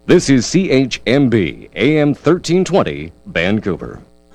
This is CHMB AM 1320 Vancouver。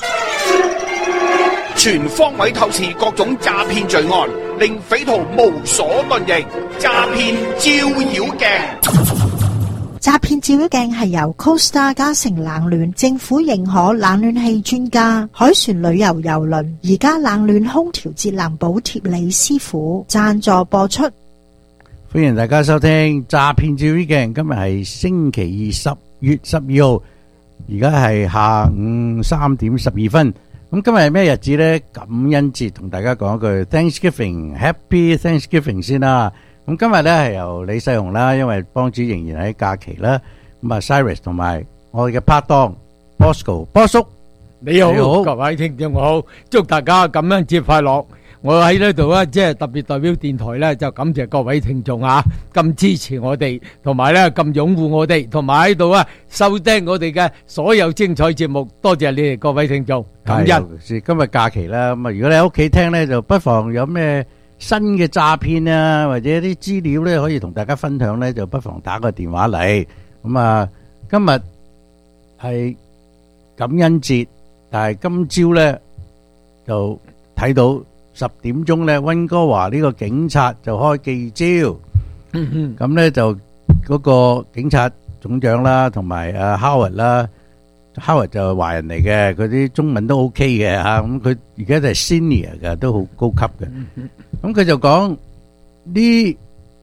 全方位透視各種詐騙罪案，令匪徒無所遁形。詐騙照妖鏡。 詐騙照妖鏡係由 Costa 嘉誠冷暖政府認可冷暖氣專家海船旅遊郵輪而家冷暖空調節能補貼李師傅贊助播出。 歡迎大家收聽詐騙照妖鏡。今日係星期二，10月12號，而家係下午3點12分。咁今日係咩日子呢？感恩節，同大家講一句 Thanksgiving，Happy Thanksgiving 先啦。咁今日咧係由李世雄啦，因為幫主仍然喺假期啦。咁啊 Cyrus 同埋我哋嘅拍檔 Bosco 波叔， 你好，各位聽眾好，祝大家感恩節快樂。我喺呢度咧，即係特別代表電台咧，就感謝各位聽眾啊，咁支持我哋，同埋咧咁擁護我哋，同埋喺度啊收聽我哋嘅所有精彩節目。多謝你哋各位聽眾，感恩。 今日假期啦，咁啊如果你喺屋企聽咧，就不妨有咩新嘅詐騙啊，或者啲資料咧，可以同大家分享咧，就不妨打個電話嚟。咁啊，今日係感恩節，但係今朝咧就睇到10點鐘咧，溫哥華呢個警察就開記招。咁咧就嗰個警察總長啦，同埋阿 Howard 啦。Howard 就係華人嚟嘅，佢啲中文都 OK 嘅嚇，咁佢而家就係 senior 嘅，都好高級嘅。咁佢就講呢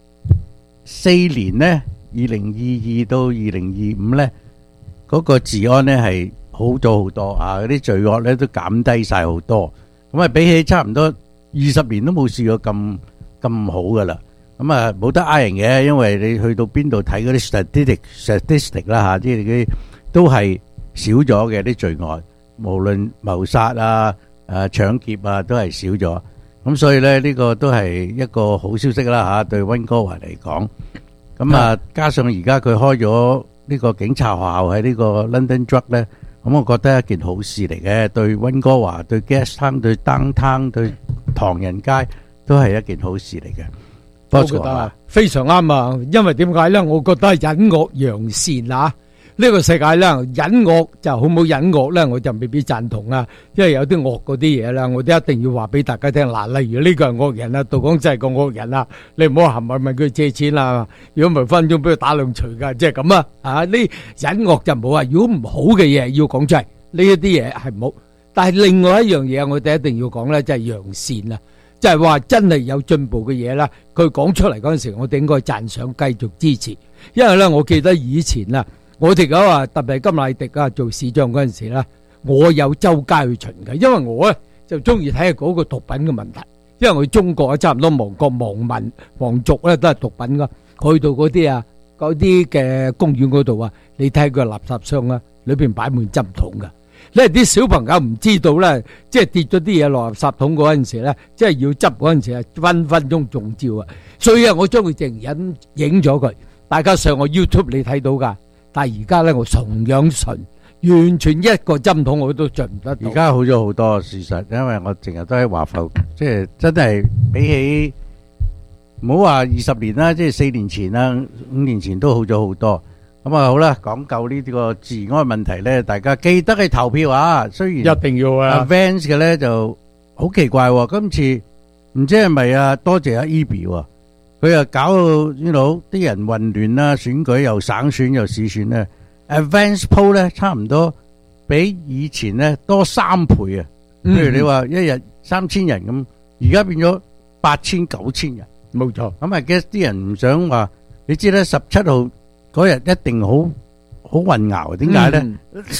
4年咧，2022到2025咧，嗰個治安咧係好咗好多啊！嗰啲罪惡咧都減低曬好多。咁啊，比起差唔多20年都冇試過咁好噶啦。咁啊，冇得呃人嘅，因為你去到邊度睇嗰啲 statistic 啦嚇，即係啲都係少咗嘅啲罪案，無論謀殺啊、搶劫啊，都係少咗。咁所以咧，呢個都係一個好消息啦嚇，對溫哥華嚟講。咁啊，加上而家佢開咗呢個警察學校喺呢個 London Druid 咧，咁我覺得係一件好事嚟嘅，對溫哥華、對 Gastown、對 Downtown、對唐人街都係一件好事嚟嘅。 我覺得非常啱啊，因為點解咧？我覺得隱惡揚善啊！呢個世界咧，隱惡就好冇隱惡咧，我就未必贊同啊。因為有啲惡嗰啲嘢啦，我都一定要話俾大家聽。嗱，例如呢個係惡人啊，杜廣真係個惡人啊，你唔好行埋問佢借錢啦。如果唔係分鐘俾佢打兩錘噶，即係咁啊。啊，呢隱惡就冇啊。如果唔好嘅嘢要講出嚟，呢一啲嘢係冇。但係另外一樣嘢，我哋一定要講咧，就係揚善啊，即係話真係有進步嘅嘢啦。佢講出嚟嗰陣時，我哋應該讚賞，繼續支持。因為咧，我記得以前啊。我哋講話特別係甘迺迪啊做市長嗰陣時咧，我有周街去巡嘅，因為我咧就中意睇下嗰個毒品嘅問題，因為我中國啊差唔多亡國亡民亡族咧都係毒品噶，去到嗰啲嘅公園嗰度啊，你睇個垃圾箱啊，裏邊擺滿針筒噶，因為啲小朋友唔知道咧，即係跌咗啲嘢落垃圾桶嗰陣時咧，即係要執嗰陣時啊，分分鐘中招啊，所以啊，我將佢淨影咗佢，大家上我 YouTube 你睇到噶。但係而家咧，我同樣純，完全一個針筒我都盡唔得到。 而家好咗好多，事實，因為我成日都喺華埠，即係真係比起唔好話20年啦，即係4年前啦、5年前都好咗好多。咁啊好啦，講究呢啲個治安問題咧，大家記得去投票啊！雖然一定要啊 ，Vance 嘅咧就好奇怪喎，今次唔知係咪啊？多謝阿 Eby 喎。佢又搞到啲人混亂啦，選舉又省選又市選咧。Advance poll 咧差唔多比以前咧多3倍啊！譬如你話一日3000人咁，而家變咗8000、9000人。 冇錯。 咁啊，guess 啲人唔想話，你知咧17號嗰日一定好混淆。點解咧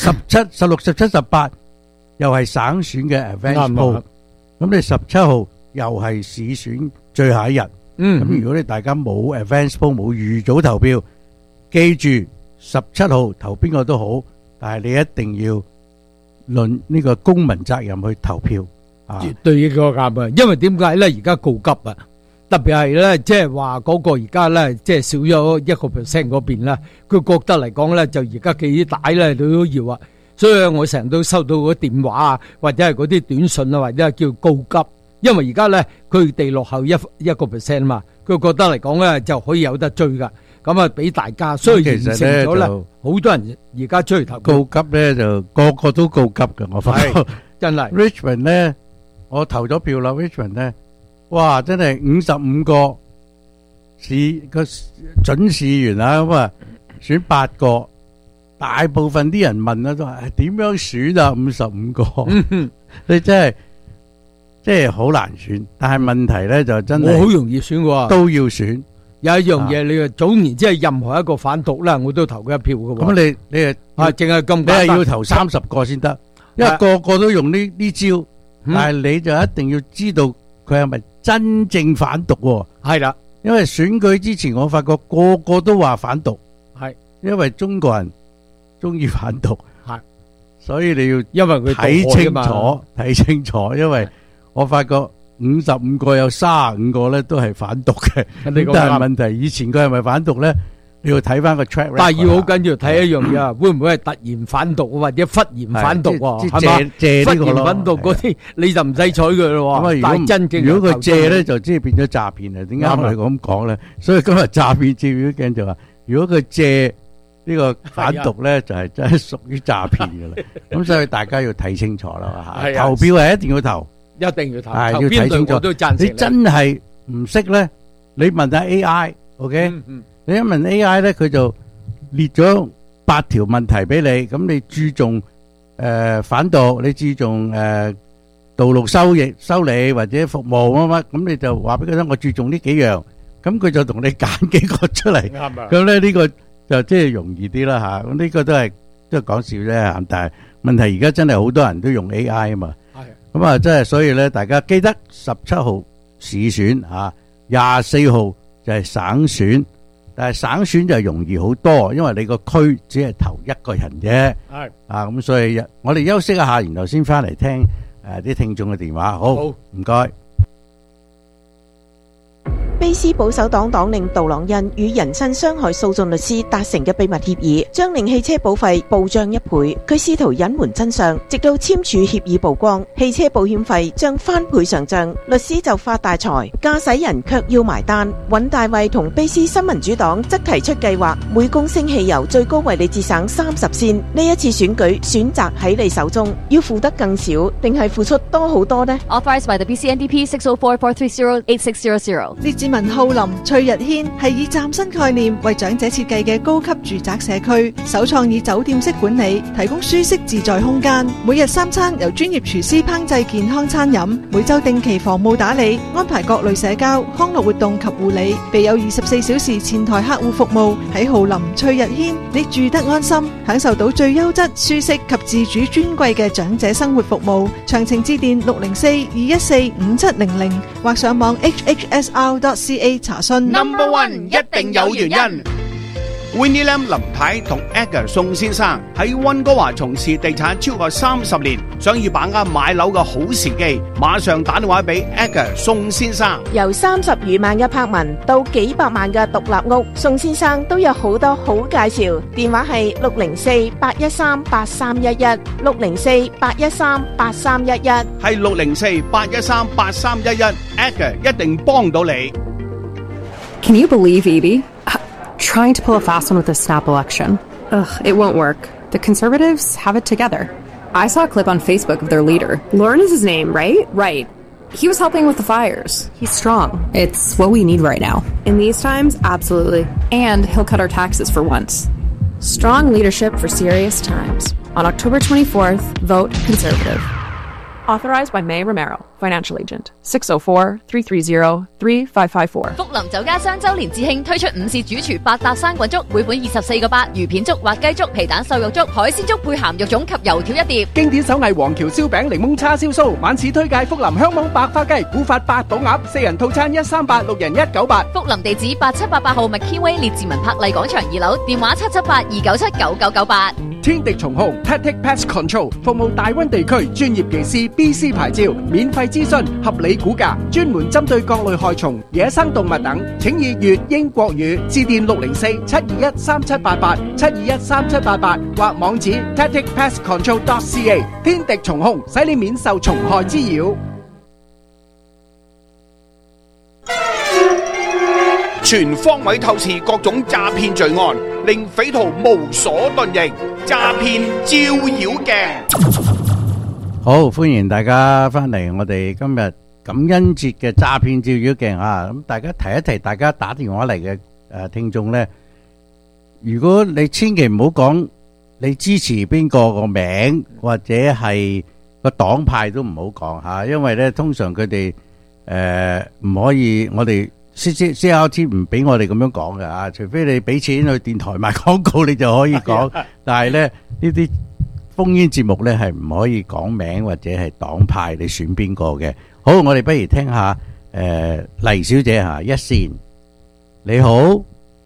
？17、16、17、18又係省選嘅 Advance poll，咁你17號又係市選最後一日。咁如果你大家冇 advance poll 冇預早投票，記住17號投邊個都好，但係你一定要論呢個公民責任去投票啊！ 絕對呢個啱啊！因為點解咧？而家告急啊！特別係咧，即係話嗰個而家咧，即係少咗1% 嗰邊啦。佢覺得嚟講咧，就而家寄啲帶咧，都要啊。所以我成日都收到嗰電話啊，或者係嗰啲短信啊，或者係叫告急。因為而家咧，佢哋落後1%嘛，佢覺得嚟講咧就可以有得追噶。 咁啊俾大家，所以形成咗咧，好多人而家出去投票告急咧，就個個都告急嘅。我發覺真係 Richmond 咧，我投咗票啦。Richmond 咧，哇，真係55個準議員啊，咁啊選8個，大部分啲人問啦，都話點樣選啊？55個，你真係好難選。但係問題咧就真係我好容易選喎， 都要選。 有一樣嘢，你話總言之係任何一個反獨啦，我都投佢一票嘅喎。 咁你係淨係咁簡單， 你係要投30個先得，因為個個都用呢招，但係你就一定要知道佢係咪真正反獨喎。 係啦， 因為選舉之前我發覺個個都話反獨， 係因為中國人中意反獨， 係，所以你要因為佢睇清楚，因為我發覺55個有35個咧都係反獨嘅，但係問題以前佢係咪反獨咧？你要睇翻個 track record。 但係要好緊要睇一樣嘢啊，會唔會係突然反獨或者忽然反獨喎？係嘛？ 借呢個咯。 忽然反獨嗰啲你就唔使睬佢咯。 咁啊，如果佢借咧，就即係變咗詐騙啊？點解我哋咁講咧？所以今日詐騙照妖鏡就話，如果佢借呢個反獨咧，就係真係屬於詐騙噶啦。咁所以大家要睇清楚啦嚇。投票係一定要投。一定要投，係要睇清楚。你真係唔識咧，你問下 AI，OK？你一問 AI 咧，佢就列咗8條問題俾你。咁你注重反獨，你注重道路修理或者服務乜乜，咁你就話俾佢聽，我注重呢幾樣。咁佢就同你揀幾個出嚟。咁咧呢個就即係容易啲啦嚇。咁呢個都係講笑啫。但係問題而家真係好多人都用 AI 啊嘛。咁啊，真係所以咧，大家記得17號市選嚇，24號就係省選，但係省選就容易好多，因為你個區只係投一個人啫。係啊，咁所以我哋休息一下，然後先翻嚟聽啲聽眾嘅電話。好，唔該。 卑斯保守黨黨領杜朗恩與人身傷害訴訟律師達成嘅秘密協議，將令汽車保費暴漲1倍。佢試圖隱瞞真相，直到簽署協議曝光，汽車保險費將翻倍上漲，律師就發大財，駕駛人卻要埋單。尹大衛同卑斯新民主黨則提出計劃，每公升汽油最高為你節省30仙。呢一次選舉選擇喺你手中，要付得更少，定係付出多好多呢？ Authorized by the BC-NDP 604-430-8660。 民浩林、翠日軒係以嶄新概念為長者設計嘅高級住宅社區，首創以酒店式管理，提供舒適自在空間。每日3餐由專業廚師烹製健康餐飲，每週定期房務打理，安排各類社交、康樂活動及護理，備有24小時前台客戶服務。喺浩林、翠日軒，你住得安心，享受到最優質、舒適及自主尊貴嘅長者生活服務。詳情致電604-214-5700或上網 hhsr.ca 查詢。 Number One 一定有原因。Winnie Lam 林太同 Edgar 宋先生喺溫哥華從事地產超過30年，想要把握買樓嘅好時機，馬上打電話俾 Edgar 宋先生。 由30餘萬嘅柏文到幾百萬嘅獨立屋，宋先生都有好多好介紹。電話係604-813-8311 604-813-8311， 係604-813-8311 Edgar 一定幫到你。 Can you believe Evie? Trying to pull a fast one with the snap election. Ugh, it won't work. The Conservatives have it together. I saw a clip on Facebook of their leader. Lauren is his name, right? Right. He was helping with the fires. He's strong. It's what we need right now. In these times, absolutely. And he'll cut our taxes for once. Strong leadership for serious times. On October 24th, vote Conservative. Authorized by May Romero, Financial Agent. 604-330-3554. 福林酒家雙週年致慶推出5士主廚8搭生滾粥，每款24個8，魚片粥、滑雞粥、皮蛋瘦肉粥、海鮮粥配鹹肉粽及油條一碟。 經典手藝黃橋燒餅、檸檬叉燒酥，晚市推介福林香網白花雞、古法八寶鴨，4人套餐138，6人198。 福林地址8788號 McKinway 列治文柏麗廣場2樓，電話778-297-9998。 天敵蟲號 Tactic Pest Control 服務大溫地區專業技師 BC 牌照，免費諮詢，合理估價，專門針對各類害蟲、野生動物等，請以粵英國語致電604-721-3788 721-3788或網址 tacticpestcontrol.ca。 天敵蟲控使你免受蟲害滋擾。 全方位透視各種詐騙罪案，令匪徒無所遁形。詐騙照妖鏡。 好，歡迎大家翻嚟我哋今日感恩節嘅詐騙照妖鏡啊！咁大家提一提，大家打電話嚟嘅聽眾呢，如果你千祈唔好講你支持邊個個名或者係個黨派都唔好講吓，因為呢通常佢哋唔可以，我哋 CRT 唔俾我哋咁樣講嘅啊，除非你俾錢去電台賣廣告，你就可以講。但係呢呢啲烽煙節目呢係唔可以講名或者係黨派，你選邊個嘅。好，我哋不如聽下黎小姐吓，一線，你好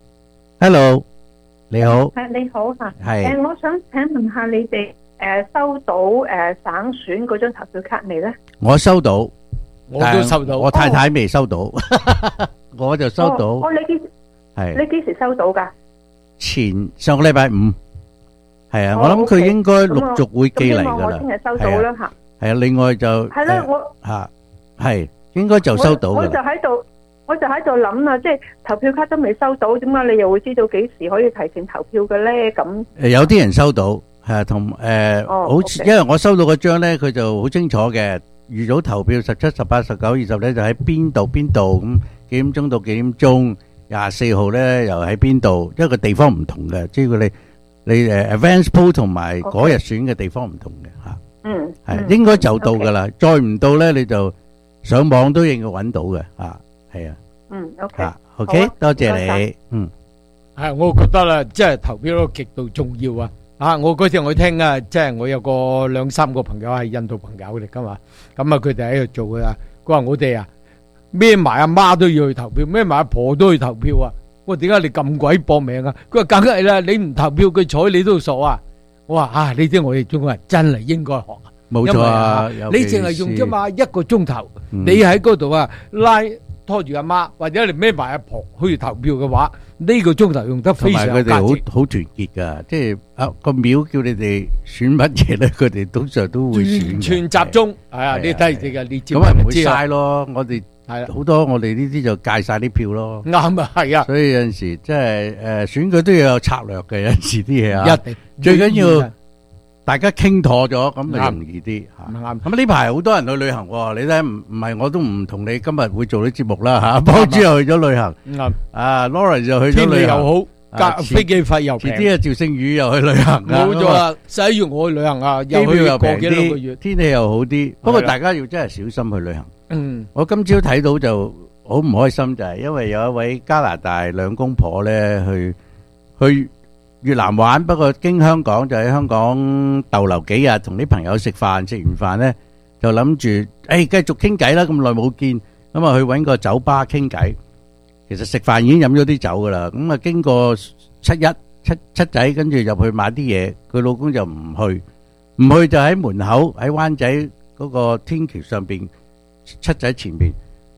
，Hello， 你好， 你好吓， 係， 我想請問下你哋收到省選嗰張投票卡未咧？ 我收到。 我都收到， 我太太未收到，我就收到。 你幾時收到噶？ 上個禮拜五，係啊，我諗佢應該陸續會寄嚟噶啦。 我聽日收到啦吓。 係啊，另外就係啦，我吓係應該就收到噶啦。 我就喺度諗啦，即係投票卡都未收到，點解你又會知道幾時可以提前投票嘅咧？咁有啲人收到係啊，同好似因為我收到嗰張咧，佢就好清楚嘅。預早投票17、18、19、20咧就喺邊度咁幾點鐘到幾點鐘，24號咧又喺邊度，因為個地方唔同嘅，即係你advance poll 同埋嗰日選嘅地方唔同嘅吓。係應該就到噶啦，再唔到咧你就上網都應該揾到嘅吓，係啊。OK， 多謝你。 係我覺得啦，即係投票都極度重要啊。我嗰次我聽啊，即係我有個2、3個朋友係印度朋友嚟噶嘛，咁啊佢哋喺度做噶啦。佢話我哋啊，孭埋阿媽都要去投票，孭埋阿婆都去投票啊。我話點解你咁鬼搏命啊？佢話梗係啦，你唔投票佢睬你都傻啊。我話呢啲我哋中國人真係應該學啊。 冇錯啊， 你淨係用啫嘛1個鐘頭，你喺嗰度啊拖住阿媽或者你孭埋阿婆去投票嘅話，呢個鐘頭用得非常有價值。 同埋佢哋好團結噶，即係個廟叫你哋選乜嘢咧，佢哋通常都會選。 完全集中係啊！你睇住嘅，你咁咪唔會嘥咯。我哋係好多我哋呢啲就戒晒啲票咯。 啱啊，係啊。 所以有陣時即係選舉都要有策略嘅，有陣時啲嘢啊。 一定最緊要大家傾妥咗，咁咪容易啲吓。 啱。 咁呢排好多人去旅行，你睇唔係我都唔同你今日會做啲節目啦吓。幫主又去咗旅行，Lawrence 又去咗旅行， 天氣又好，飛機費又平。 遲啲趙勝宇又去旅行， 冇咗啦。11月我去旅行啊，又去過幾兩個月， 天氣又好啲。不過大家要真係小心去旅行。我今朝睇到就好唔開心，就係因為有一位加拿大兩公婆咧去越南玩，不過經香港就喺香港逗留幾日，同啲朋友食飯，食完飯咧就諗住繼續傾偈啦，咁耐冇見，咁啊去搵個酒吧傾偈。其實食飯已經飲咗啲酒噶啦，咁啊經過七仔，跟住入去買啲嘢，佢老公就唔去就喺門口喺灣仔嗰個天橋上邊七仔前邊，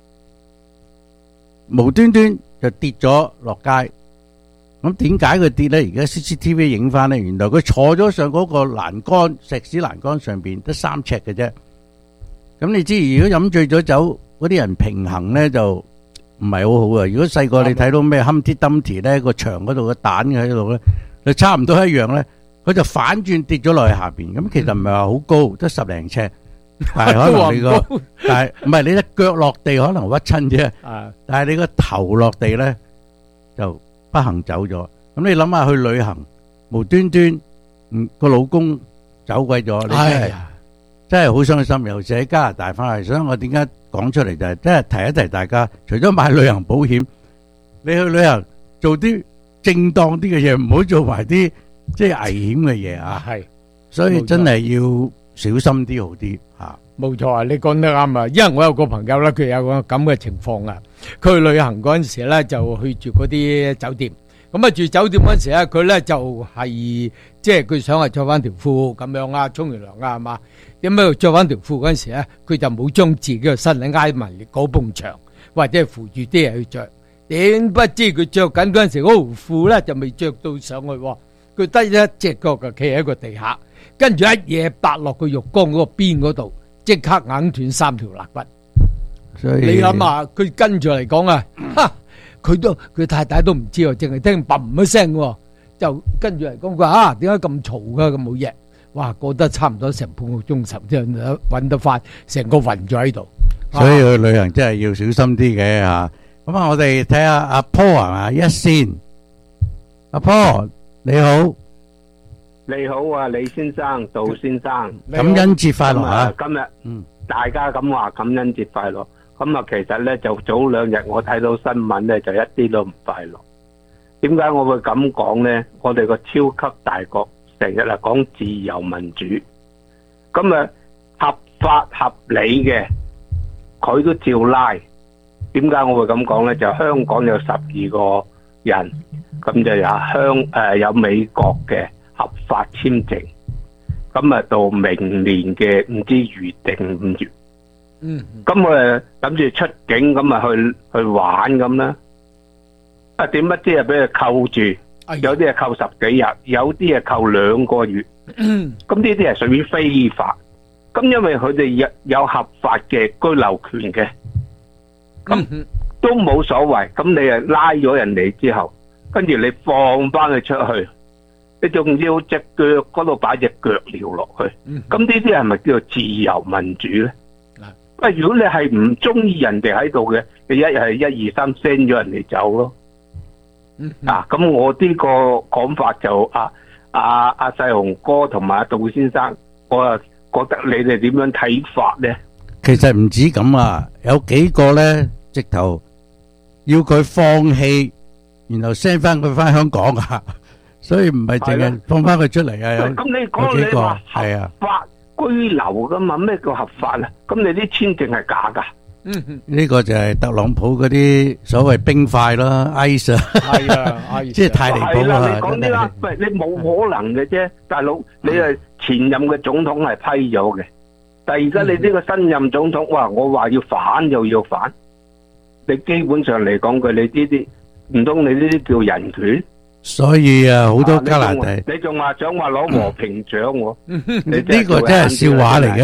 無端端就跌咗落街。咁點解佢跌咧？而家 CCTV 影翻咧，原來佢坐咗上嗰個欄杆，石屎欄杆上邊得3尺嘅啫。咁你知如果飲醉咗酒，嗰啲人平衡咧就唔係好好啊。如果細個你睇到咩 Humpty Dumpty 咧，個牆嗰度個蛋喺度咧，就差唔多一樣咧。佢就反轉跌咗落去下邊。咁其實唔係話好高，得10零尺，但係可能你個但係唔係你隻腳落地可能屈親啫。但係你個頭落地咧就不幸走咗。咁你諗下去旅行，無端端個老公走鬼咗，你真係好傷心。尤其是喺加拿大翻嚟，所以我點解講出嚟就係真係提一提大家，除咗買旅行保險，你去旅行做啲正當啲嘅嘢，唔好做埋啲即係危險嘅嘢啊。係，所以真係要小心啲好啲吓。冇錯啊，你講得啱啊。因為我有個朋友咧，佢有個咁嘅情況啊。佢去旅行嗰陣時咧，就去住嗰啲酒店。咁啊住酒店嗰陣時咧，佢咧就係即係佢想係着翻條褲咁樣啊，沖完涼啊，係嘛？點解要着翻條褲嗰陣時咧，佢就冇將自己嘅身體挨埋嗰埲牆，或者係扶住啲嘢去着。點不知佢着緊嗰陣時，嗰條褲咧就未着到上去，佢得一隻腳就企喺個地下，跟住一嘢搭落個浴缸嗰個邊嗰度，即刻硬斷3條肋骨。所以你諗下，佢跟住嚟講啊， 佢太太都唔知喎，淨係聽砰一聲喎，就跟住嚟講佢話點解咁嘈㗎？咁冇嘢，哇過得差唔多成半個鐘頭先揾得翻，成個暈咗喺度。 所以去旅行真係要小心啲嘅嚇。咁啊，我哋睇下阿 Paul 係嘛一線。阿 Paul 你好， 你好啊，李先生、杜先生， 感恩節快樂啊！ 今日大家咁話感恩節快樂。咁啊，其實咧就早2日我睇到新聞咧，就一啲都唔快樂。點解我會咁講咧？我哋個超級大國成日係講自由民主，咁啊合法合理嘅，佢都照拉。點解我會咁講咧？就香港有12個人，咁就有美國嘅合法簽證，咁啊到明年嘅唔知預定5月。咁我諗住出境咁啊去玩咁啦，點不知啊俾佢扣住，有啲係扣10幾日，有啲係扣2個月。咁呢啲係屬於非法。咁因為佢哋有合法嘅居留權嘅，咁都冇所謂。咁你啊拉咗人哋之後，跟住你放翻佢出去，你仲要隻腳嗰度擺隻腳鐐落去。咁呢啲係咪叫做自由民主咧？如果你係唔中意人哋喺度嘅，你一日係1、2、3 send 咗人哋走咯。咁我呢個講法就阿細雄哥同埋阿杜先生，我啊覺得你哋點樣睇法咧？ 其實唔止咁啊，有幾個咧直頭要佢放棄，然後 send 翻佢翻香港啊，所以唔係淨係放翻佢出嚟啊。 咁你講你話合法居留噶嘛？咩叫合法啊？咁你啲簽證係假噶？ 呢個就係特朗普嗰啲所謂冰塊咯 ，ice 啊， 係啊， 即係太離譜啦！ 你講啲啦，喂，你冇可能嘅啫，大佬，你係前任嘅總統係批咗嘅，但係而家你呢個新任總統，哇，我話要反就要反，你基本上嚟講句，你呢啲唔通你呢啲叫人權？ 所以啊，好多加拿大， 你仲話想話攞和平獎喎？ 呢個真係笑話嚟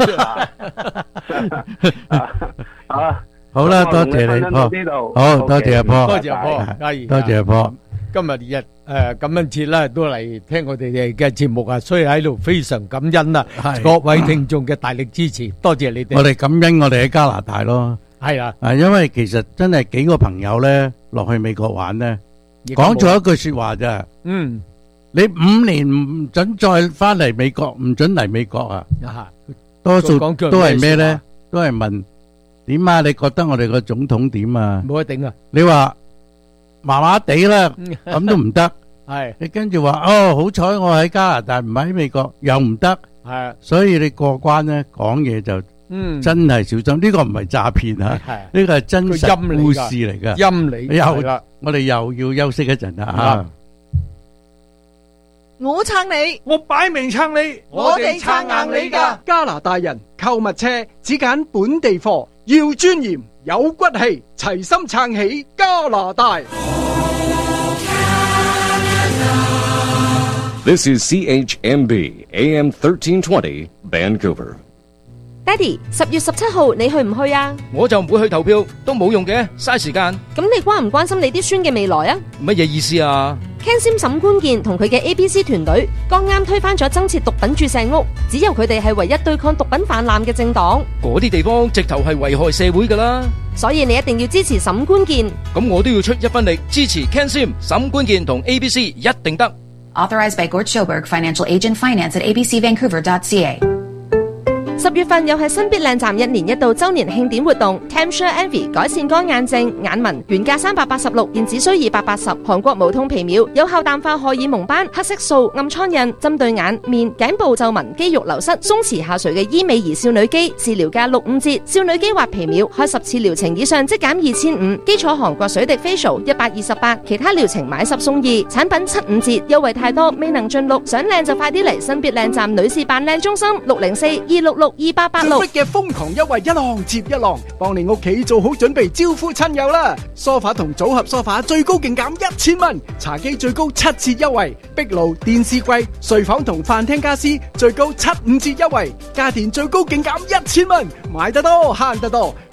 嘅。好啦，多謝你，好多謝阿波， 多謝阿波， 多謝阿波。 今日感恩節啦，都嚟聽我哋嘅節目啊，所以喺度非常感恩啦，各位聽眾嘅大力支持，多謝你哋。 我哋感恩我哋喺加拿大咯， 係啦， 因為其實真係幾個朋友咧落去美國玩咧。講咗一句說話咋？你5年唔准再翻嚟美國，唔准嚟美國啊！多數都係咩咧？都係問點啊？你覺得我哋個總統點啊？ 冇得頂啊！ 你話麻麻地啦，咁都唔得。 係你跟住話哦，好彩我喺加拿大，唔喺美國，又唔得。 係， 所以你過關咧講嘢就真係小心。呢個唔係詐騙啊，呢個係真實故事嚟噶。 陰嚟又我哋又要休息一陣啦吓。 我撐你， 我擺明撐你， 我哋撐硬你㗎。 加拿大人購物車只揀本地貨，要尊嚴有骨氣，齊心撐起加拿大。 This is CHMB AM 1320 Vancouver。 爹哋，10月17號你去唔去啊？ 我就唔會去投票，都冇用嘅，嘥時間。 咁你關唔關心你啲孫嘅未來啊？ 乜嘢意思啊 ？Ken Sim 沈官健同佢嘅 ABC 團隊剛啱推翻咗增設毒品注射屋，只有佢哋係唯一對抗毒品氾濫嘅政黨。 嗰啲地方直頭係危害社會噶啦， 所以你一定要支持沈官健。 咁我都要出一分力支持 Ken Sim 沈官健同 ABC， 一定得。 Authorized by Gort Schoberg, Financial Agent, Finance at abcvancouver.ca。 10月份又係新必靚站1年1度周年慶典活動 Camshire Envy 改善乾眼症眼紋，原價386，現只需280。韓國無痛皮秒有效淡化荷爾蒙斑、黑色素、暗瘡印，針對眼、面、頸部皺紋、肌肉流失、鬆弛下垂嘅醫美儀少女肌，治療價6、5折。少女肌畫皮秒開10次療程以上即減2500。基礎韓國水滴 facial 128，其他療程買10送2，產品7、5折，優惠太多未能盡錄。想靚就快啲嚟新必靚站女士扮靚中心604-266-2886。 嘅瘋狂優惠一浪接一浪，幫你屋企做好準備招呼親友啦！梳化同組合梳化最高勁減1000蚊，茶几最高7折優惠，壁爐、電視櫃、睡房同飯廳家私最高7、5折優惠，家電最高勁減1000蚊，買得多慳得多，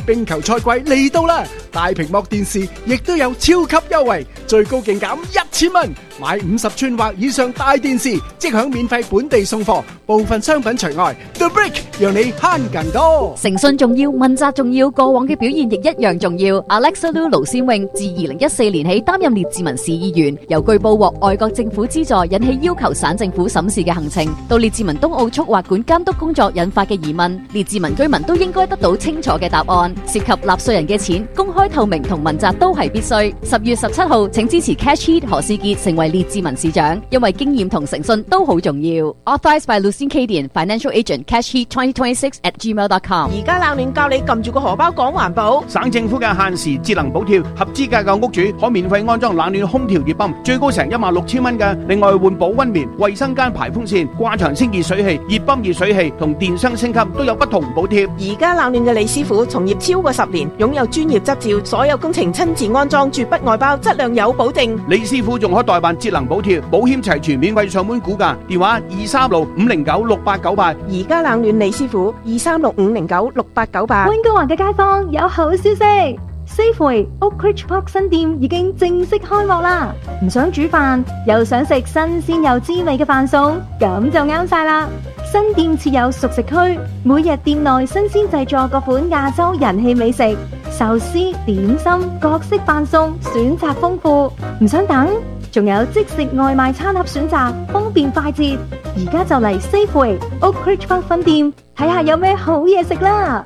冰球賽季嚟到啦，大屏幕電視亦都有超級優惠，最高勁減1000蚊，買50寸或以上大電視即享免費本地送貨，部分商品除外。The Brick 讓你慳更多。 誠信重要，問責重要，過往嘅表現亦一樣重要。Alexa Lu 盧先穎自2014年起擔任列治文市議員，由據報獲外國政府資助，引起要求省政府審視嘅行程，到列治文東澳速滑館監督工作引發嘅疑問，列治文居民都應該得到清楚嘅答案。涉及納稅人嘅錢，公開透明同問責都係必須。10月17號，請支持 Cash Heat 何士傑成為列治文市長，因為經驗同誠信都好重要。Authorized by Lucien Cadian, Financial Agent, Cash Heat 2026@gmail.com。 而家冷暖教你撳住個荷包講環保。 省政府嘅限時節能補貼，合資格嘅屋主可免費安裝冷暖空調熱泵，最高成16000蚊嘅。另外換保溫棉、衛生間排風扇、掛牆清潔水器、熱泵熱水器同電箱升級都有不同補貼。 而家冷暖嘅李師傅從業超過10年，擁有專業執照，所有工程親自安裝，絕不外包，質量有保證。 李師傅仲可代辦節能補貼，保險齊全，免費上門估價，電話236-509-6898。 而家冷暖李師傅236-509-6898。 溫哥華嘅街坊有好消息。Safeway Oak Ridge Park 新店已經正式開幕啦！唔想煮飯，又想食新鮮又滋味嘅飯餸，咁就啱晒啦！新店設有熟食區，每日店內新鮮製作各款亞洲人氣美食，壽司、點心、各式飯餸，選擇豐富。唔想等，仲有即食外賣餐盒選擇，方便快捷。而家就嚟 Safeway Oak Ridge Park 分店，睇下有咩好嘢食啦！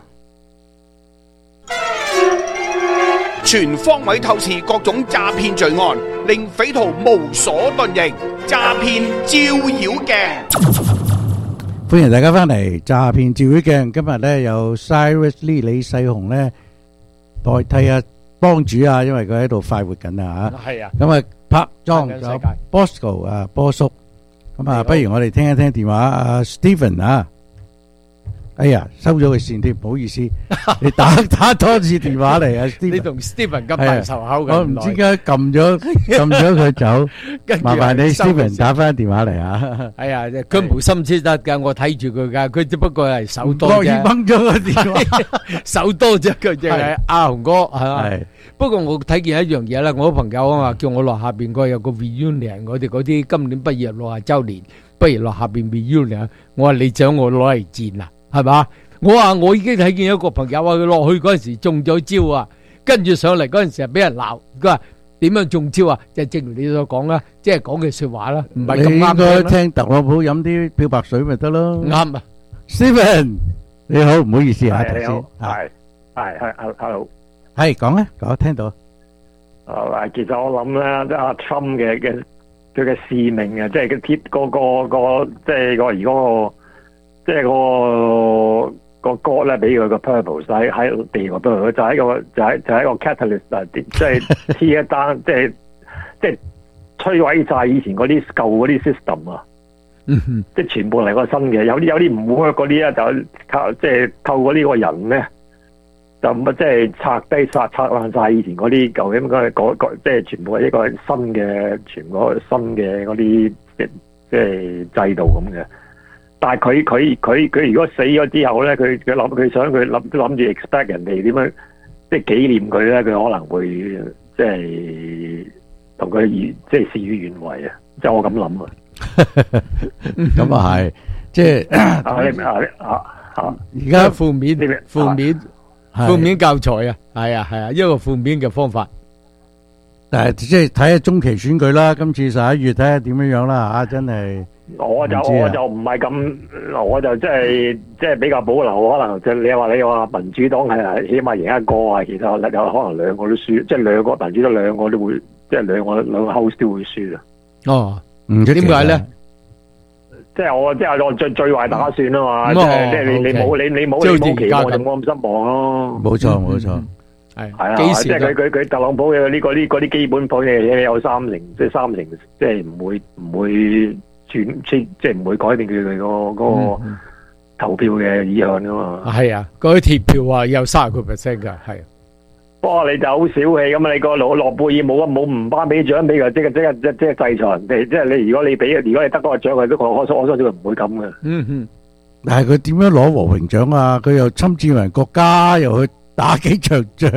全方位透視各種詐騙罪案，令匪徒無所遁形。詐騙照妖鏡， 歡迎大家翻嚟詐騙照妖鏡。今日咧有 Cyrus Lee 李世雄咧代替阿幫主啊，因為佢喺度快活緊啊吓。係啊。咁啊，拍莊有 Bosco 啊，波叔。咁啊，不如我哋聽一聽電話阿 Stephen 啊。哎呀，收咗佢線添，唔好意思，你打多次電話嚟啊！ 你同 Stephen 咁大仇口嘅， 我唔知點解撳咗佢走，麻煩你 Stephen 打翻電話嚟啊！ 哎呀，佢無心之得噶，我睇住佢噶，佢只不過係手多啫， 當然掹咗個電話， 手多啫，佢淨係阿雄哥係嘛？不過我睇見一樣嘢啦，我朋友啊嘛，叫我落下邊個有個 reunion，我哋嗰啲今年畢業60周年，不如落下邊 reunion，我話你想我攞嚟戰啊！係嘛？我話我已經睇見一個朋友話佢落去嗰陣時中咗招啊，跟住上嚟嗰陣時係俾人鬧。佢話點樣中招啊？就正如你所講啦，即係講嘅說話啦，唔係咁啱。 你應該聽特朗普飲啲漂白水咪得咯。 啱啊 ，Stephen 你好，唔好意思啊，頭先係，hello， 係講咧，我聽到。 其實我諗咧，即係阿 Trump 嘅佢嘅使命啊，即係佢貼個即係個而嗰個。即係個歌咧，俾佢個 purpose 喺地個 purpose 就係一個 catalyst 啊！即係黐一單，即係摧毀晒以前嗰啲舊嗰啲 system 啊！即係全部嚟個新嘅，有啲唔 work 嗰啲咧，就透過呢個人咧，就即係拆爛晒以前嗰啲舊嘅即係全部係一個新嘅，全部新嘅嗰啲即係制度咁嘅。但係佢如果死咗之後咧，佢諗住 expect 人哋點樣即係紀念佢咧，佢可能會即係同佢即係事與願違啊！即係我咁諗啊。 咁啊係，即係而家負面教材啊，係啊，一個負面嘅方法。 但係即係睇下中期選舉啦，今次11月睇下點樣樣啦吓，真係。 我就唔係咁，我就即係比較保留，可能即係你話民主黨係起碼贏一個啊，其實有可能兩個都輸，即係兩個民主黨兩個都會，即係兩個 house 都會輸啊。 哦，點解咧？ 即係我最壞打算啊嘛，即係你冇期望就冇咁失望咯。 冇錯。 係啊，即係佢特朗普嘅呢啲基本盤嘅嘢有三成，即係唔會轉，即係唔會改變佢嗰個投票嘅意向噶嘛。係啊，嗰啲鐵票啊有30%噶，係。 不過你就好小氣咁啊！你個諾貝爾冇唔頒俾獎俾佢，即係制裁人哋。即係你如果你得嗰個獎，佢都我相信佢唔會咁嘅。 但係佢點樣攞和平獎啊？佢又侵佔人國家，又去打幾場仗。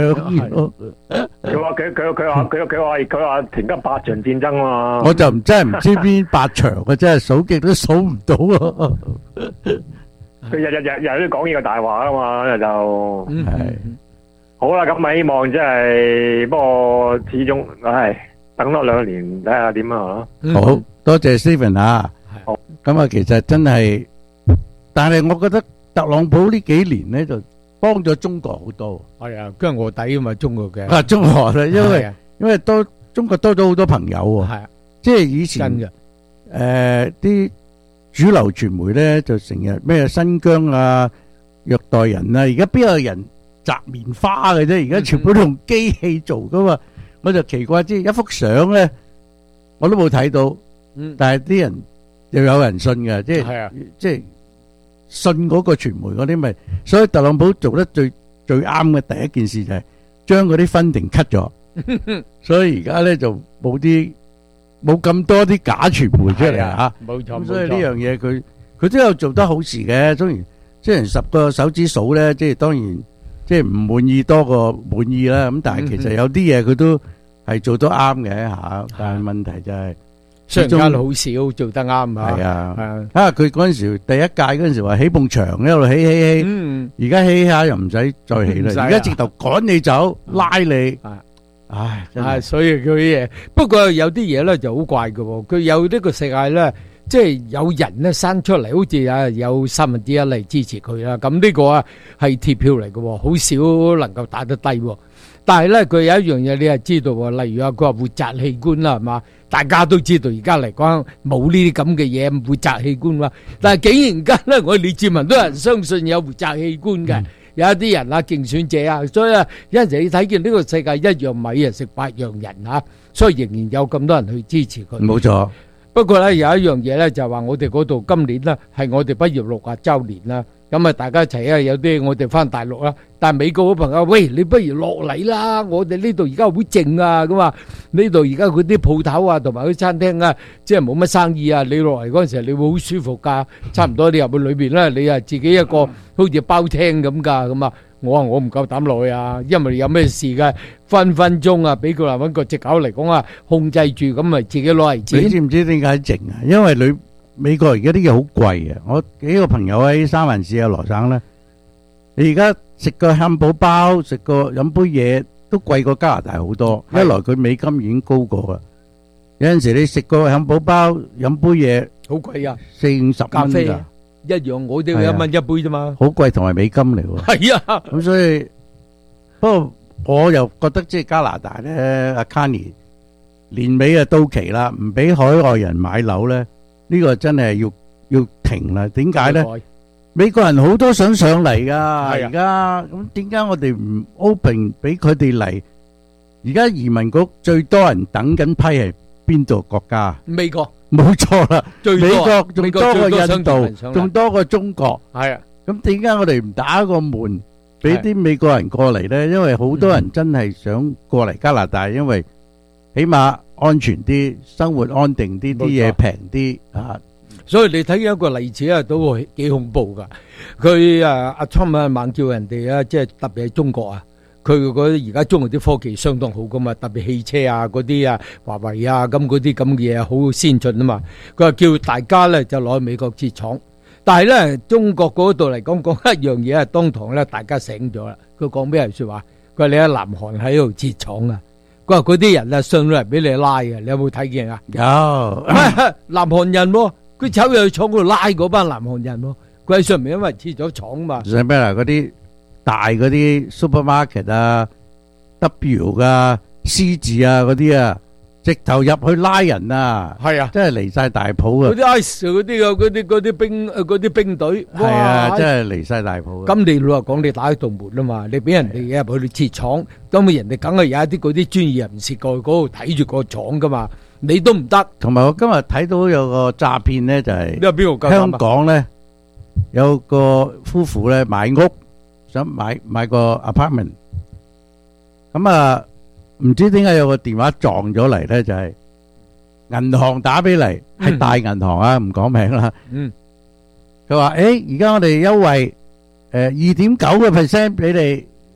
佢話停緊8場戰爭嘛。 我就真係唔知邊8場嘅，真係數極都數唔到啊！ 佢日都講呢個大話啊嘛，就係好啦。咁希望即係，不過始終等多2年睇下點啊。 好多謝 Stephen 啊！咁啊，其實真係，但係我覺得特朗普呢幾年咧就幫咗中國好多。 係啊，跟住卧底啊嘛，中國嘅。 啊，中國啦，因為中國多咗好多朋友喎。係啊，即係以前啲主流傳媒咧就成日咩新疆啊、虐待人啊，而家邊有人摘棉花嘅啫？而家全部都用機器做噶嘛。我就奇怪，即係一幅相咧，我都冇睇到。但係啲人又有人信嘅，即係信嗰個傳媒嗰啲咪，所以特朗普做得最啱嘅第一件事就係將嗰啲funding cut咗，所以而家咧就冇咁多啲假傳媒出嚟吓。 冇錯， 所以呢樣嘢佢都有做得好事嘅。當然，即係10個手指數咧，即係當然即係唔滿意多過滿意啦。咁但係其實有啲嘢佢都係做得啱嘅吓。但係問題就係。 商家好少做得啱啊！ 係啊，佢嗰陣時第一屆嗰陣時話起埲牆一路起，而家起下又唔使再起啦，而家直頭趕你走，拉你，唉， 所以佢嘢。不過有啲嘢咧就好怪嘅，佢有呢個世界咧，即係有人咧生出嚟，好似有1/3嚟支持佢啦。咁呢個啊係鐵票嚟嘅，好少能夠打得低。但係咧，佢有一樣嘢你係知道喎，例如佢話活摘器官啦，係嘛？大家都知道而家嚟講冇呢啲咁嘅嘢，活摘器官嘛。但係竟然間咧，我哋李志文都有人相信有活摘器官嘅，有一啲人啊競選者啊，所以啊有陣時你睇見呢個世界一樣米啊食8樣人啊，所以仍然有咁多人去支持佢。 冇錯。 不過咧有一樣嘢咧就係話我哋嗰度今年咧係我哋畢業60週年啦。咁啊，大家一齊啊，有啲我哋翻大陸啦，但係美國嗰朋友，喂，你不如落嚟啦！我哋呢度而家好靜啊，咁啊，呢度而家嗰啲鋪頭啊，同埋嗰啲餐廳啊，即係冇乜生意啊。你落嚟嗰陣時，你會好舒服噶，差唔多你入去裏邊咧，你啊自己一個好似包廳咁噶，咁啊，我唔夠膽落去啊，因為有咩事嘅，分分鐘啊，俾佢話揾個隻狗嚟講啊，控制住，咁咪自己攞嚟錢。 你知唔知點解靜啊？因為美國而家啲嘢好貴啊！我幾個朋友喺三藩市啊羅省咧，你而家食個漢堡包、食個飲杯嘢都貴過加拿大好多。一來佢美金已經高過啦，有陣時你食個漢堡包、飲杯嘢好貴啊 ，40-50蚊咖啡一樣，我都要1蚊一杯啫嘛。 好貴同埋美金嚟喎。係啊，咁所以不過我又覺得即係加拿大咧，阿 Carney 年尾啊到期啦，唔俾海外人買樓咧。呢個真係要停啦！點解咧？美國人好多想上嚟噶，而家咁點解我哋唔 open 俾佢哋嚟？而家移民局最多人等緊批係邊度國家？ 美國， 冇錯啦，美國仲多過印最度，仲多過中國。 係啊， 咁點解我哋唔打個門俾啲美國人過嚟咧？因為好多人真係想過嚟加拿大，因為起碼安全啲，生活安定啲，啲嘢平啲啊！ 所以你睇一個例子啊，都幾恐怖噶。佢阿 Trump 啊猛叫人哋啊，即係特別係中國啊，佢嗰啲而家中國啲科技相當好噶嘛，特別汽車啊嗰啲啊，華為啊咁嗰啲咁嘅嘢好先進啊嘛。佢話叫大家咧就攞去美國設廠，但係咧中國嗰度嚟講一樣嘢啊，當堂咧大家醒咗啦。佢講咩説話？佢話你喺南韓喺度設廠啊！佢話嗰啲人啊上嚟俾你拉嘅，你有冇睇見啊？ 有南韓人喎，佢走入去廠嗰度拉嗰班南韓人喎，佢喺上面因為設咗廠嘛。 上邊啊嗰啲大嗰啲 supermarket 啊、W 啊、C 字啊嗰啲啊，直頭入去拉人啊！ 係啊， 真係離晒大譜啊！ 嗰啲 ICE 嗰啲啊，嗰啲兵隊， 係啊，真係離晒大譜。 咁你老實講，你打開道門啊嘛，你俾人哋入去設廠，咁人哋梗係有一啲嗰啲專業人士過去嗰度睇住個廠噶嘛，你都唔得。 同埋我今日睇到有個詐騙咧，就係邊個香港咧有個夫婦咧買屋，想買個 apartment，咁啊。唔知點解有個電話撞咗嚟咧，就係銀行打俾嚟，係大銀行啊，唔講名啦。佢話：而家我哋優惠2.9%俾你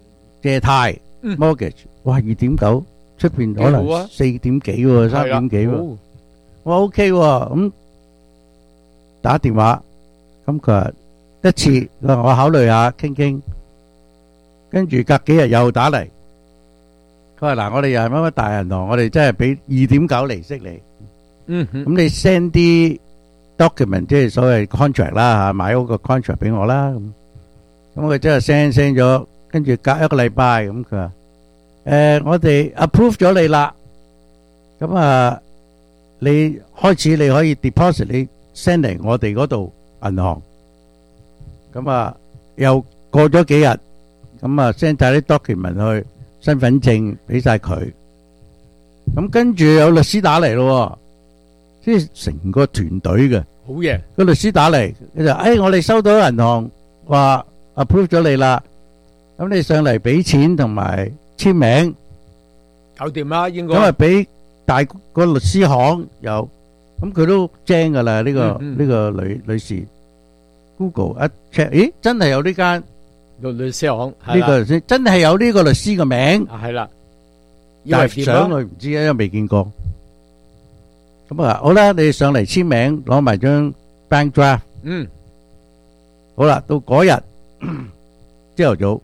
借貸 mortgage， 哇 2.9， 出邊可能4點幾喎，3點幾喎，我 OK 喎，咁打電話，咁佢話一次，我考慮下傾傾，跟住隔幾日又打嚟，佢話嗱，我哋又係乜乜大銀行，我哋真係俾2.9利息你，咁你 send 啲 document 即係所謂 contract 啦嚇，買嗰個 contract 俾我啦，咁佢真係 send 咗，跟住隔一個禮拜，咁佢話我哋 approve 咗你啦，咁啊你開始你可以 deposit 你 send 嚟我哋嗰度銀行，咁啊又過咗幾日，咁啊 send 晒啲 document 去，身份證俾晒佢，咁跟住有律師打嚟咯，即係成個團隊嘅， 好嘢， 個律師打嚟，佢就我哋收到銀行話 approve 咗你啦，咁你上嚟俾錢同埋簽名， 搞掂啦，應該咁啊俾大個律師行又，咁佢都精噶啦，呢個女士 Google 一 check， 咦真係有呢間律師行， 呢個律師真係有呢個律師嘅名， 係啦， 但係相佢唔知啊，因為未見過。咁啊好啦，你上嚟簽名，攞埋張 bank draft， 好啦，到嗰日朝頭早。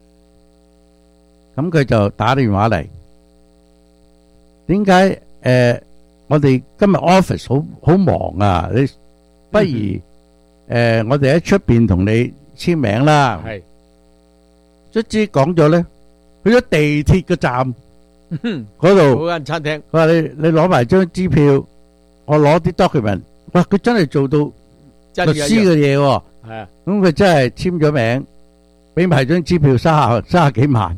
咁佢就打電話嚟，點解我哋今日 office 好忙啊？你不如我哋喺出邊同你簽名啦。係，卒之講咗咧，去咗地鐵個站嗰度嗰間餐廳。 佢話你攞埋張支票，我攞啲 document。哇！佢真係做到律師嘅嘢喎。係啊，咁佢真係簽咗名，俾埋張支票30幾萬。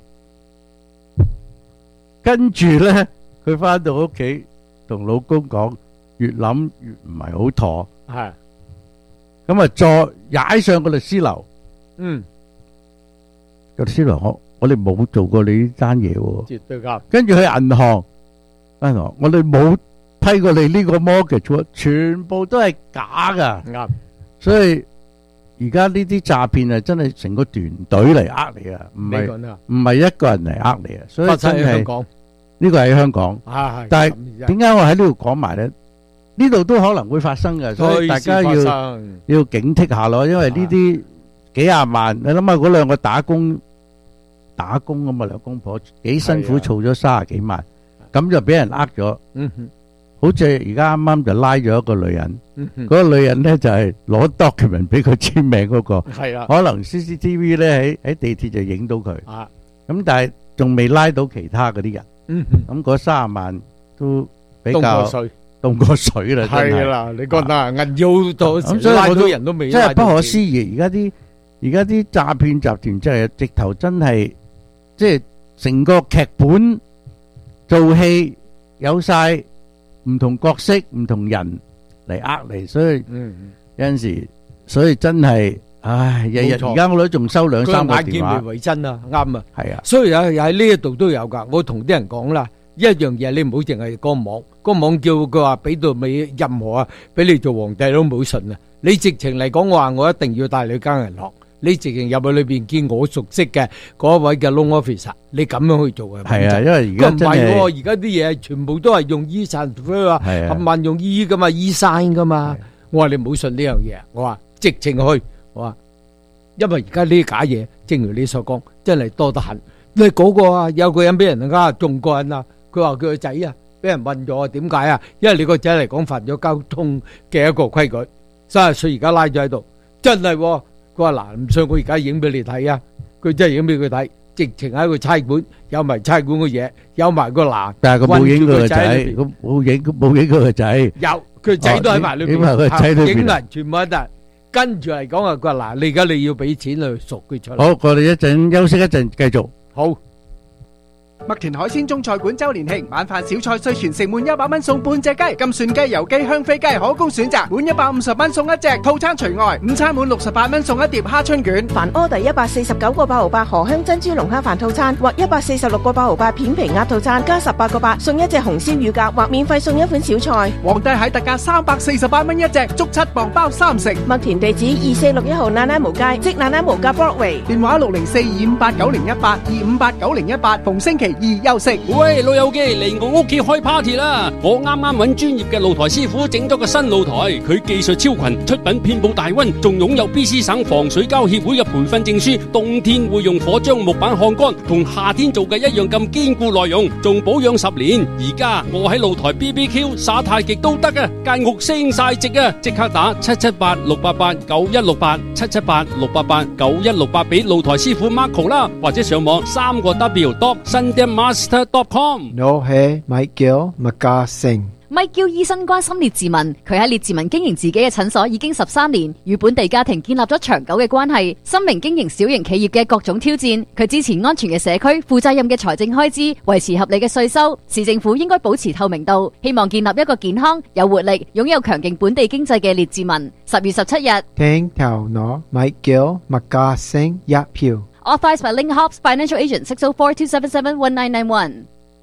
跟住咧，佢翻到屋企同老公講，越諗越唔係好妥。係，咁啊再踩上個律師樓。個律師樓我哋冇做過你呢單嘢喎。絕對啱。跟住去銀行，我哋冇批過你呢個 mortgage， 全部都係假噶。啱。所以而家呢啲詐騙啊，真係成個團隊嚟呃你啊，唔係一個人嚟呃你啊，所以真係呢個喺香港。但係點解我喺呢度講埋咧？呢度都可能會發生嘅，所以大家要警惕下咯。因為呢啲幾廿萬，你諗下嗰兩個打工咁啊，兩公婆幾辛苦儲咗30幾萬，咁就俾人呃咗。好似而家啱啱就拉咗一個女人，嗰個女人咧就係攞 document 俾佢簽名嗰個，可能 CCTV 咧喺地鐵就影到佢，咁但係仲未拉到其他嗰啲人，咁嗰30萬都比較凍過水啦，真係。係啦，你覺得啊，銀腰多時拉到人都未，真係不可思議。而家啲詐騙集團真係直頭真係，即係成個劇本做戲有晒。唔同角色、唔同人嚟呃你，所以有陣時，所以真係，唉，日日而家我都仲收2-3個電話。眼見未為真啊，啱啊，係啊，所以又喺呢一度都有噶。我同啲人講啦，一樣嘢你唔好淨係個網叫佢話俾到未任何啊，俾你做皇帝都唔好信啊。你直情嚟講，我話我一定要帶你去間銀行。你直情入去裏邊見我熟悉嘅嗰位嘅 loan officer， 你咁樣去做嘅。係啊，因為而家真係，唔係喎，而家啲嘢全部都係用 e-sign 啊，冚唪用 e 噶嘛 ，e-sign 噶嘛。我話你唔好信呢樣嘢，我話直情去，我話，因為而家呢啲假嘢，正如你所講，真係多得很。你嗰個啊，有個人俾人呃中過人啊，佢話佢個仔啊俾人問咗，點解啊？因為你個仔嚟講犯咗交通嘅一個規矩，30歲而家拉咗喺度，真係喎。佢話嗱，唔信我而家影俾你睇啊！佢真係影俾佢睇，直情喺個差館有埋差館嘅嘢，有埋個欄。但係佢冇影佢個仔，冇影佢個仔。有佢仔都喺埋裏邊，影埋全部喺度。跟住嚟講啊，佢話嗱，你而家你要俾錢去贖佢出嚟。好，我哋一陣休息一陣，繼續。好。 麥田海鮮中菜館周年慶，晚飯小菜稅全城滿100蚊送半隻雞，金蒜雞、油雞、香飛雞可供選擇，滿150蚊送一隻，套餐除外。午餐滿68蚊送一碟蝦春卷。 凡柯第149個8毫8荷香珍珠龍蝦飯套餐或146個8毫8片皮鴨套餐加18個8送一隻紅燒乳鴿或免費送一款小菜。 皇帝蟹特價348蚊一隻，足7磅包3成。 麥田地址2461號那拉無街，即那拉無街 Broadway。 電話604-258-9018，258-9018，逢星期2休息。 喂，老友記嚟我屋企開 party 啦！我啱啱揾專業嘅露台師傅整咗個新露台，佢技術超群，出品遍佈大溫，仲擁有 BC 省防水膠協會嘅培訓證書。冬天會用火將木板烘乾，同夏天做嘅一樣咁堅固耐用，仲保養10年。而家我喺露台 BBQ 耍太極都得啊，間屋升晒值啊！即刻打778-688-9168，778-688-9168俾露台師傅 Marco 啦，或者上網3個W.sundanmaster.com。 我係Michael McGassing。 Michael 醫生關心列治文，佢喺列治文經營自己嘅診所已經13年，與本地家庭建立咗長久嘅關係。深明經營小型企業嘅各種挑戰，佢支持安全嘅社區、負責任嘅財政開支、維持合理嘅稅收。市政府應該保持透明度，希望建立一個健康、有活力、擁有強勁本地經濟嘅列治文。10月17日， 聽頭我 Michael McGassing 一票。 Authorized by Link Hobbs Financial Agent 604-277-1991。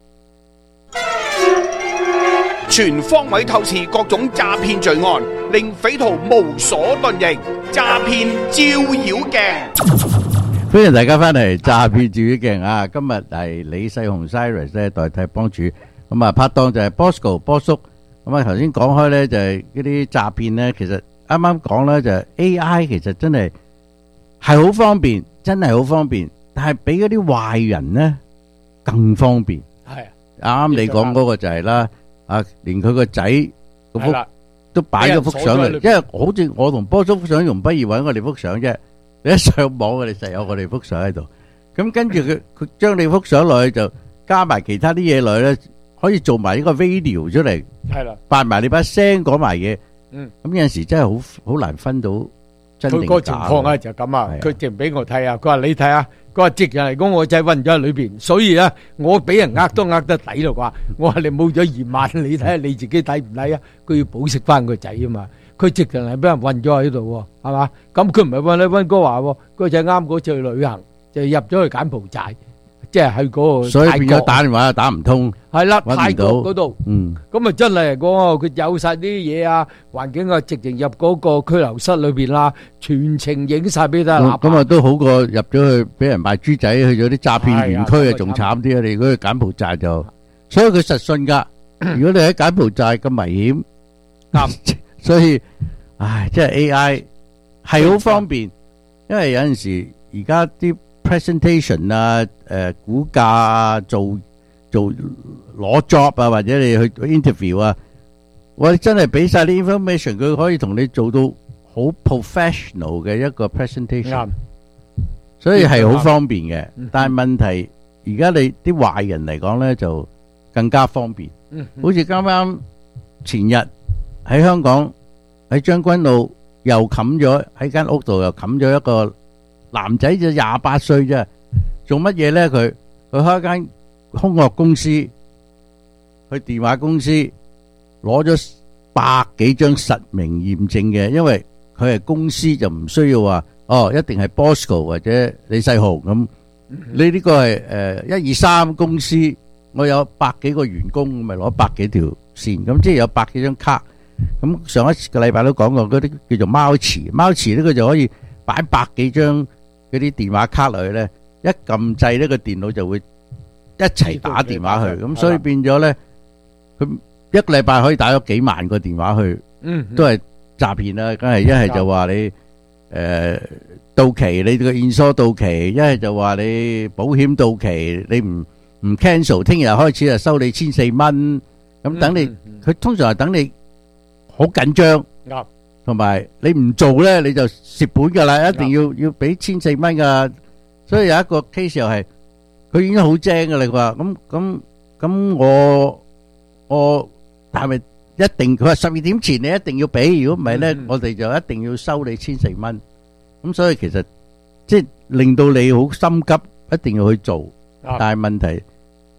全方位透視各種詐騙罪案，令匪徒無所遁形。詐騙照妖鏡， 歡迎大家翻嚟詐騙照妖鏡啊！今日係李世雄 Cyrus 咧代替幫主，咁啊拍檔就係 Bosco 波叔。咁啊頭先講開咧就係嗰啲詐騙咧，其實啱啱講咧就係 AI 其實真係好方便，真係好方便，但係比嗰啲壞人咧更方便。 係啱你講嗰個就係啦。啊！連佢個仔個幅都擺咗幅相嚟，因為好似我同波叔想容不易揾我哋幅相啫。你一上網，我哋實有我哋幅相喺度。咁跟住佢將你幅相落去就加埋其他啲嘢落去咧，可以做埋呢個 video 出嚟。 係啦， 扮埋你把聲講埋嘢。 嗯， 咁有陣時真係好難分到真定假。 佢個情況啊就咁啊，佢淨俾我睇啊，佢話你睇下。佢話直人嚟講，我仔暈咗喺裏邊，所以啊，我俾人呃都呃得抵咯啩。我話你冇咗2萬，你睇下你自己抵唔抵啊？佢要保釋翻個仔啊嘛。佢直人係俾人暈咗喺度，係嘛？咁佢唔係暈喺溫哥華，個仔啱嗰次去旅行就入咗去柬埔寨，即係喺嗰個。 所以變咗打電話又打唔通。 係啦，泰國嗰度。 嗯。 咁啊真係嚟講，佢有晒啲嘢啊，環境啊，直情入嗰個拘留室裏邊啦，全程影晒俾大家。 咁啊都好過入咗去俾人賣豬仔，去咗啲詐騙園區啊，仲慘啲啊！你如果去柬埔寨就，所以佢實信噶。如果你喺柬埔寨咁危險，所以，唉，即係 AI 係好方便，因為有陣時而家啲 presentation 啊，估價啊，做攞 job 啊，或者你去 interview 啊，我哋真係俾晒啲 information， 佢可以同你做到好 professional 嘅一個 presentation，所以係好方便嘅。但係問題而家你啲壞人嚟講咧就更加方便，好似啱啱前日喺香港喺將軍澳又冚咗喺間屋度又冚咗一個男仔，就28歲啫，做乜嘢咧？佢開一間空殼公司，去電話公司攞咗100幾張實名驗證嘅，因為佢係公司就唔需要話一定係 Bosco 或者李世雄咁。你呢個係123公司，我有100幾個員工，咪攞100幾條線，咁即係有100幾張卡。咁上一個禮拜都講過嗰啲叫做貓池呢個就可以擺100幾張嗰啲電話卡落去咧，一撳掣呢個電腦就會一齊打電話去，咁所以變咗咧，佢一個禮拜可以打咗幾萬個電話去，都係詐騙啦。梗係一係就話你到期，你個現疏到期；一係就話你保險到期，你唔 cancel， 聽日開始就收你1400蚊。咁等你，佢通常係等你好緊張，同埋你唔做咧，你就蝕本噶啦，一定要俾1400蚊噶。所以有一個 case 又係，佢已經好精噶啦。佢話咁我係咪一定？佢話12點前你一定要俾，如果唔係咧，我哋就一定要收你1400蚊。咁所以其實即係令到你好心急，一定要去做。但係問題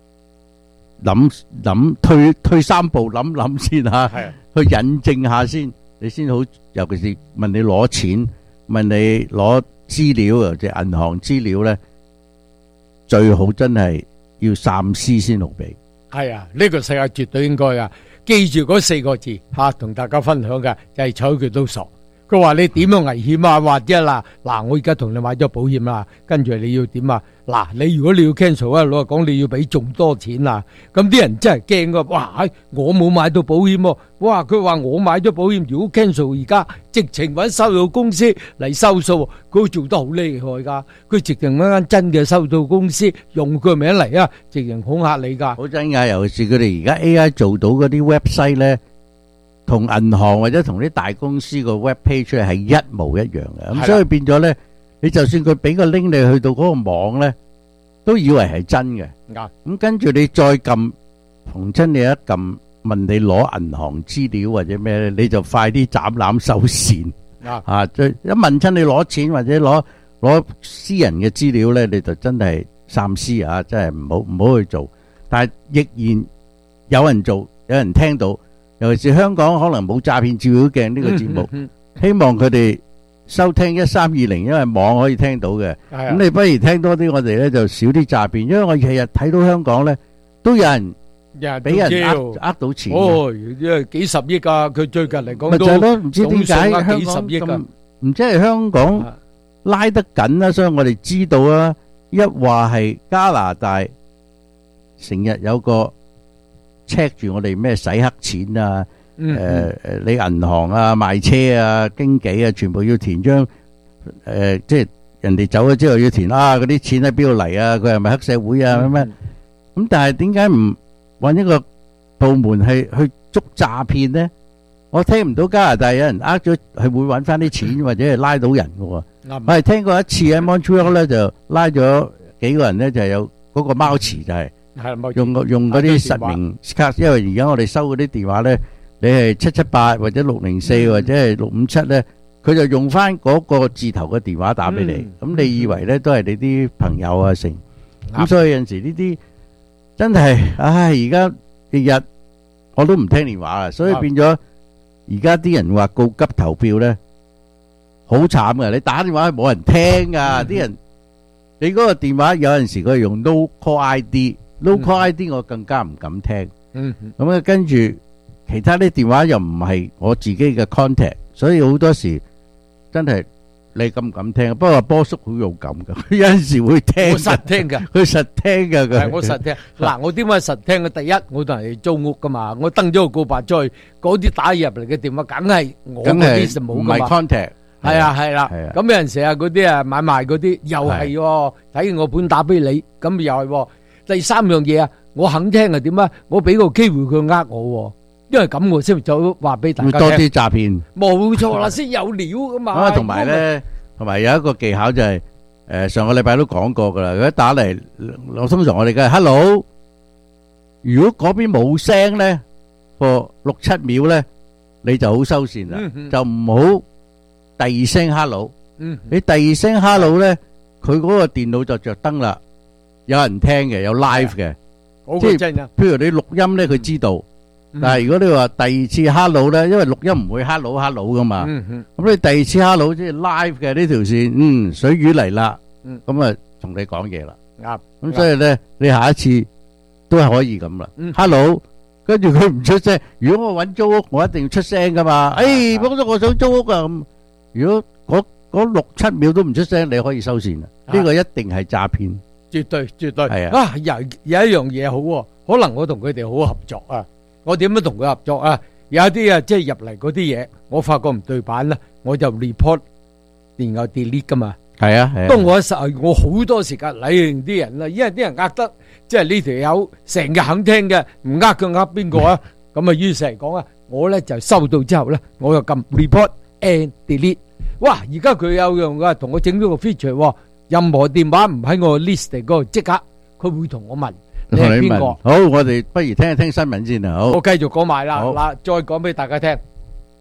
諗退三步諗先吓，去引證下先，你先好。尤其是問你攞錢，問你攞資料，或者銀行資料咧，最好真係要三思先好俾。 係啊，呢個世界絕對應該噶，記住嗰4個字吓，同大家分享嘅就係睬佢都傻。佢話你點樣危險啊？或者嗱，我而家同你買咗保險啦，跟住你要點啊？嗱，你如果你要 cancel 啊，老實講你要俾仲多錢啊！咁啲人真係驚噶，哇！我冇買到保險喎，哇！佢話我買咗保險，如果 cancel 而家直情揾收數公司嚟收數，佢做得好厲害噶，佢直情揾間真嘅收數公司用佢名嚟啊，直情恐嚇你噶。 好真噶，尤其是佢哋而家 AI 做到嗰啲 website 咧。同銀行或者同啲大公司個 web page 係一模一樣嘅，咁所以變咗咧，你就算佢俾個 link 你去到嗰個網咧，都以為係真嘅。咁跟住你再撳，逢親你一撳問你攞銀行資料或者咩咧，你就快啲斬纜收線。一問親你攞錢或者攞私人嘅資料咧，你就真係三思啊！真係唔好去做。但係亦然有人做，有人聽到。尤其是香港可能冇詐騙照妖鏡呢個節目，希望佢哋收聽1320，因為網可以聽到嘅。咁你不如聽多啲，我哋咧就少啲詐騙，因為我日日睇到香港咧都有人俾人呃到錢。 哦，因為幾十億啊！佢最近嚟講都唔知點解香港咁，唔知係香港拉得緊啦，所以我哋知道啊。一話係加拿大成日有個。check 住我哋咩洗黑錢啊，你銀行啊、賣車啊、經紀啊，全部要填張即係人哋走咗之後要填嗰啲錢喺邊度嚟啊？佢係咪黑社會啊？咁咁但係點解唔搵一個部門去捉詐騙呢？我聽唔到加拿大有人呃咗係會搵翻啲錢或者係拉到人㗎喎。我係聽過一次喺 Montreal 咧就拉咗幾個人咧，就係有嗰個貓池就係。用嗰啲實名卡，因為而家我哋收嗰啲電話咧，你係778或者604或者係657咧，佢就用翻嗰個字頭嘅電話打俾你，咁你以為咧都係你啲朋友啊成，咁所以有陣時呢啲真係，而家日日我都唔聽電話啦，所以變咗而家啲人話告急投票咧，好慘噶，你打電話冇人聽噶，啲人你嗰個電話有陣時佢係用 no call ID。local ID 我更加唔敢聽，咁啊跟住其他啲電話又唔係我自己嘅 contact，所以好多時真係你敢唔敢聽？不過波叔好勇敢噶，有陣時會聽， 我實聽噶， 佢實聽噶， 係我實聽。嗱，我點解實聽嘅？第一，我同人哋租屋噶嘛，我登咗個告白再嗰啲打入嚟嘅電話，梗係我嗰啲就冇噶嘛。唔係 contact。係啊，係啦，咁有陣時啊，嗰啲啊買賣嗰啲又係睇完我本打俾你，咁又係。第三樣嘢啊，我肯聽係點啊？我俾個機會佢呃我，因為咁我先就話俾大家聽。 多啲詐騙， 冇錯啦，先有料噶嘛。 同埋咧，同埋有一個技巧就係，上個禮拜都講過噶啦。佢一打嚟，通常我哋嘅 hello，如果嗰邊冇聲咧，個6-7秒咧，你就好收線啦，就唔好第二聲 hello。你第二聲 hello咧，佢嗰個電腦就着燈啦。有人聽嘅，有 live 嘅，即係譬如你錄音咧，佢知道。但係如果你話第二次 hello 咧，因為錄音唔會 hello 噶嘛，咁你第二次 hello 即係 live 嘅呢條線，水魚嚟啦，咁啊同你講嘢啦。啱，咁所以咧，你下一次都係可以咁啦。hello，跟住佢唔出聲。如果我搵租屋，我一定要出聲噶嘛。幫咗我想租屋啊咁。如果嗰6-7秒都唔出聲，你可以收線啦。呢個一定係詐騙。 絕對係啊！有一樣嘢好，可能我同佢哋好合作啊！我點樣同佢合作啊？有一啲啊，即係入嚟嗰啲嘢，我發覺唔對版啦，我就 report，然後 delete 噶嘛。係啊，不過我好多時間理啲人啦，因為啲人呃得，即係呢條友成日肯聽嘅，唔呃佢呃邊個啊？咁啊，於是嚟講啊，我咧就收到之後咧，我就撳 report and delete。哇！而家佢有用噶，同我整咗個 feature。任何電話唔喺我 list 嗰度，即刻佢會同我問你係邊個。好，我哋不如聽一聽新聞先啊。好，我繼續講埋啦。嗱，再講俾大家聽。